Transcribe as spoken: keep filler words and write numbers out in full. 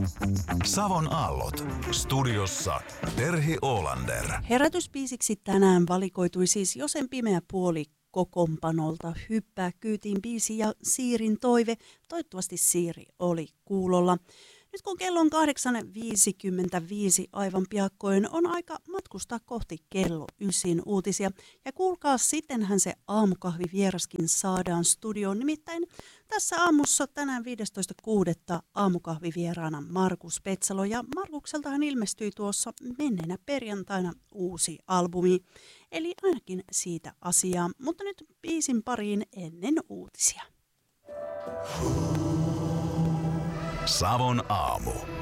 Savon aallot. Studiossa Terhi Oolander. Herätysbiisiksi tänään valikoitui siis Jo sen pimeä puoli kokoonpanolta. Hyppää kyytiin biisi ja Siirin toive. Toivottavasti Siiri oli kuulolla. Nyt kun kello on kahdeksan viisikymmentäviisi aivan piakkoin, on aika matkustaa kohti kello ysin uutisia. Ja kuulkaa, sittenhän se aamukahvivieraskin saadaan studioon. Nimittäin tässä aamussa tänään viidestoista kuudetta aamukahvivieraana Markus Petsalo. Ja Markukseltahan ilmestyi tuossa menneenä perjantaina uusi albumi. Eli ainakin siitä asiaa. Mutta nyt biisin pariin ennen uutisia. Savon aamu.